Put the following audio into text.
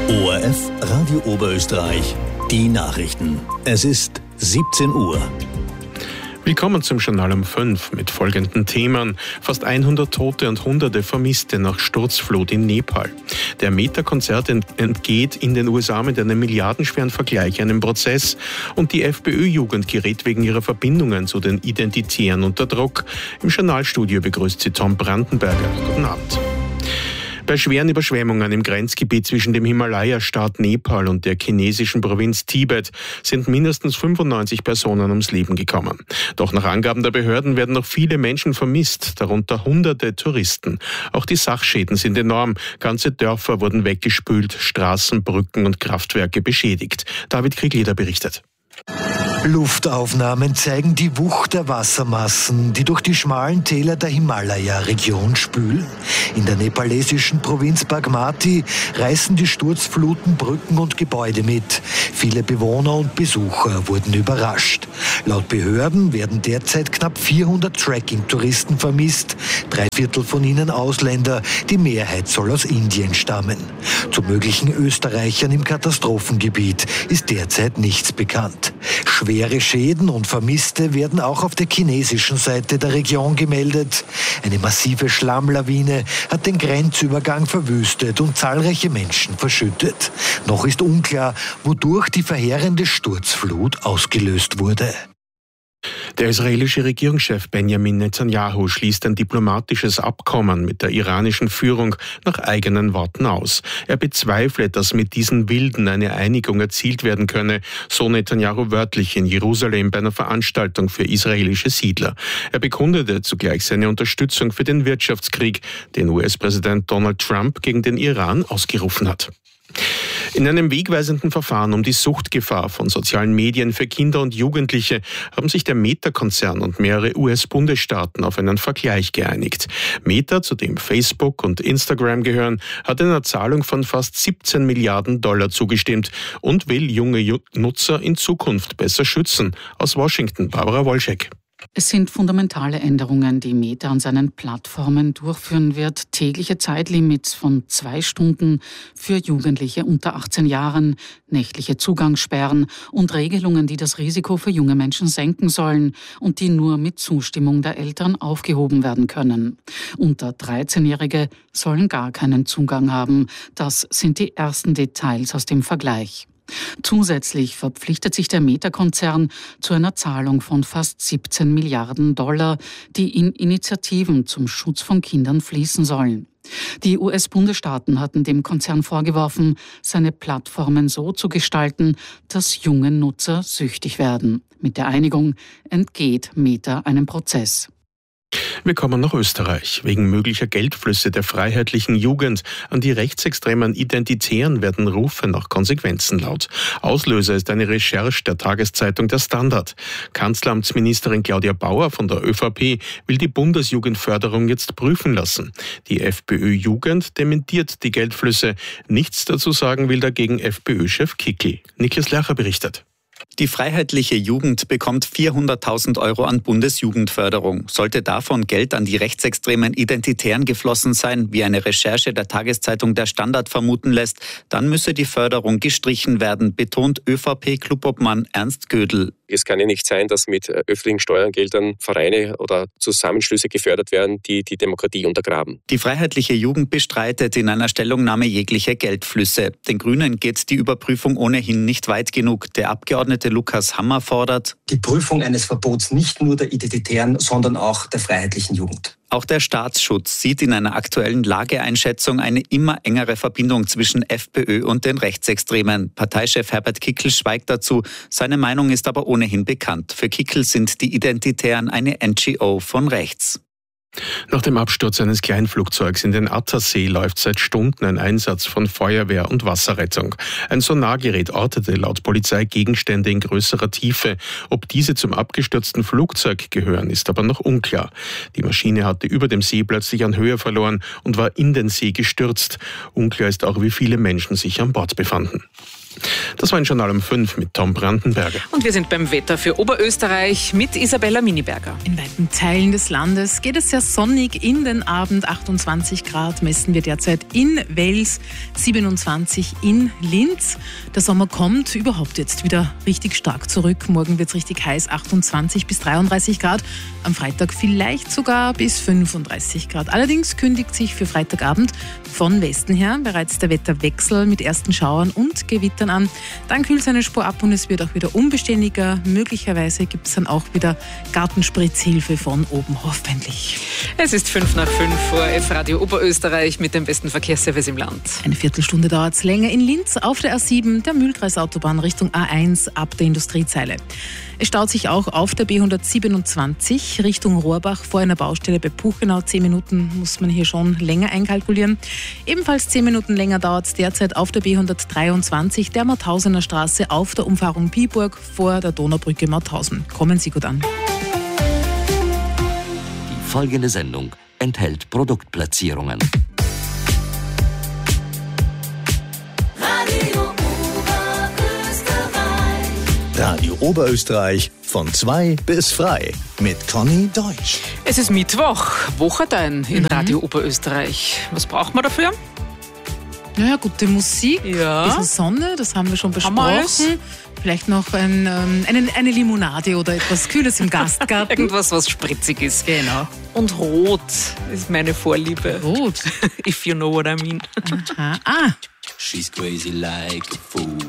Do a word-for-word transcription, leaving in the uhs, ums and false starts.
O R F Radio Oberösterreich, die Nachrichten. Es ist siebzehn Uhr. Willkommen zum Journal um fünf mit folgenden Themen. Fast hundert Tote und Hunderte Vermisste nach Sturzflut in Nepal. Der Meta-Konzern entgeht in den U S A mit einem milliardenschweren Vergleich einem Prozess. Und die FPÖ-Jugend gerät wegen ihrer Verbindungen zu den Identitären unter Druck. Im Journalstudio begrüßt sie Tom Brandenberger. Guten Abend. Bei schweren Überschwemmungen im Grenzgebiet zwischen dem Himalaya-Staat Nepal und der chinesischen Provinz Tibet sind mindestens fünfundneunzig Personen ums Leben gekommen. Doch nach Angaben der Behörden werden noch viele Menschen vermisst, darunter hunderte Touristen. Auch die Sachschäden sind enorm. Ganze Dörfer wurden weggespült, Straßen, Brücken und Kraftwerke beschädigt. David Kriegleder berichtet. Luftaufnahmen zeigen die Wucht der Wassermassen, die durch die schmalen Täler der Himalaya-Region spülen. In der nepalesischen Provinz Bagmati reißen die Sturzfluten Brücken und Gebäude mit. Viele Bewohner und Besucher wurden überrascht. Laut Behörden werden derzeit knapp vierhundert Trekking-Touristen vermisst, drei Viertel von ihnen Ausländer, die Mehrheit soll aus Indien stammen. Zu möglichen Österreichern im Katastrophengebiet ist derzeit nichts bekannt. Schwere Schäden und Vermisste werden auch auf der chinesischen Seite der Region gemeldet. Eine massive Schlammlawine hat den Grenzübergang verwüstet und zahlreiche Menschen verschüttet. Noch ist unklar, wodurch die verheerende Sturzflut ausgelöst wurde. Der israelische Regierungschef Benjamin Netanyahu schließt ein diplomatisches Abkommen mit der iranischen Führung nach eigenen Worten aus. Er bezweifle, dass mit diesen Wilden eine Einigung erzielt werden könne, so Netanyahu wörtlich in Jerusalem bei einer Veranstaltung für israelische Siedler. Er bekundete zugleich seine Unterstützung für den Wirtschaftskrieg, den U S-Präsident Donald Trump gegen den Iran ausgerufen hat. In einem wegweisenden Verfahren um die Suchtgefahr von sozialen Medien für Kinder und Jugendliche haben sich der Meta-Konzern und mehrere U S-Bundesstaaten auf einen Vergleich geeinigt. Meta, zu dem Facebook und Instagram gehören, hat einer Zahlung von fast siebzehn Milliarden Dollar zugestimmt und will junge Nutzer in Zukunft besser schützen. Aus Washington, Barbara Wolschek. Es sind fundamentale Änderungen, die Meta an seinen Plattformen durchführen wird. Tägliche Zeitlimits von zwei Stunden für Jugendliche unter achtzehn Jahren, nächtliche Zugangssperren und Regelungen, die das Risiko für junge Menschen senken sollen und die nur mit Zustimmung der Eltern aufgehoben werden können. Unter dreizehnjährige sollen gar keinen Zugang haben. Das sind die ersten Details aus dem Vergleich. Zusätzlich verpflichtet sich der Meta-Konzern zu einer Zahlung von fast siebzehn Milliarden Dollar, die in Initiativen zum Schutz von Kindern fließen sollen. Die U S-Bundesstaaten hatten dem Konzern vorgeworfen, seine Plattformen so zu gestalten, dass junge Nutzer süchtig werden. Mit der Einigung entgeht Meta einem Prozess. Wir kommen nach Österreich. Wegen möglicher Geldflüsse der freiheitlichen Jugend an die rechtsextremen Identitären werden Rufe nach Konsequenzen laut. Auslöser ist eine Recherche der Tageszeitung Der Standard. Kanzleramtsministerin Claudia Bauer von der ÖVP will die Bundesjugendförderung jetzt prüfen lassen. Die FPÖ-Jugend dementiert die Geldflüsse. Nichts dazu sagen will dagegen FPÖ-Chef Kickl. Niklas Lercher berichtet. Die freiheitliche Jugend bekommt vierhunderttausend Euro an Bundesjugendförderung. Sollte davon Geld an die rechtsextremen Identitären geflossen sein, wie eine Recherche der Tageszeitung Der Standard vermuten lässt, dann müsse die Förderung gestrichen werden, betont ÖVP-Clubobmann Ernst Gödel. Es kann ja nicht sein, dass mit öffentlichen Steuergeldern Vereine oder Zusammenschlüsse gefördert werden, die die Demokratie untergraben. Die freiheitliche Jugend bestreitet in einer Stellungnahme jegliche Geldflüsse. Den Grünen geht die Überprüfung ohnehin nicht weit genug. Der Abgeordnete Lukas Hammer fordert die Prüfung eines Verbots nicht nur der Identitären, sondern auch der freiheitlichen Jugend. Auch der Staatsschutz sieht in einer aktuellen Lageeinschätzung eine immer engere Verbindung zwischen FPÖ und den Rechtsextremen. Parteichef Herbert Kickl schweigt dazu. Seine Meinung ist aber ohnehin bekannt. Für Kickl sind die Identitären eine N G O von rechts. Nach dem Absturz eines Kleinflugzeugs in den Attersee läuft seit Stunden ein Einsatz von Feuerwehr und Wasserrettung. Ein Sonargerät ortete laut Polizei Gegenstände in größerer Tiefe. Ob diese zum abgestürzten Flugzeug gehören, ist aber noch unklar. Die Maschine hatte über dem See plötzlich an Höhe verloren und war in den See gestürzt. Unklar ist auch, wie viele Menschen sich an Bord befanden. Das war ein Journal um fünf mit Tom Brandenberger. Und wir sind beim Wetter für Oberösterreich mit Isabella Miniberger. In weiten Teilen des Landes geht es sehr sonnig in den Abend. achtundzwanzig Grad messen wir derzeit in Wels, siebenundzwanzig in Linz. Der Sommer kommt überhaupt jetzt wieder richtig stark zurück. Morgen wird es richtig heiß, achtundzwanzig bis dreiunddreißig Grad. Am Freitag vielleicht sogar bis fünfunddreißig Grad. Allerdings kündigt sich für Freitagabend von Westen her bereits der Wetterwechsel mit ersten Schauern und Gewittern an. Dann kühlt es eine Spur ab und es wird auch wieder unbeständiger. Möglicherweise gibt es dann auch wieder Gartenspritzhilfe von oben, hoffentlich. Es ist fünf nach fünf vor F-Radio Oberösterreich mit dem besten Verkehrsservice im Land. Eine Viertelstunde dauert es länger in Linz auf der A sieben, der Mühlkreisautobahn Richtung A eins ab der Industriezeile. Es staut sich auch auf der B hundertsiebenundzwanzig Richtung Rohrbach vor einer Baustelle bei Puchenau. Zehn Minuten muss man hier schon länger einkalkulieren. Ebenfalls zehn Minuten länger dauert es derzeit auf der B hundertdreiundzwanzig der Mauthausener Straße auf der Umfahrung Piburg vor der Donaubrücke Mauthausen. Kommen Sie gut an. Die folgende Sendung enthält Produktplatzierungen. Radio Oberösterreich von zwei bis frei mit Conny Deutsch. Es ist Mittwoch, Wochedein in mhm. Radio Oberösterreich. Was braucht man dafür? Naja, gute Musik, ja. Ein bisschen Sonne, das haben wir schon besprochen. Vielleicht noch ein, ähm, eine, eine Limonade oder etwas Kühles im Gastgarten. Irgendwas, was spritzig ist. Genau. Und Rot ist meine Vorliebe. Rot? If you know what I mean. Aha. Ah. She's crazy like a fool.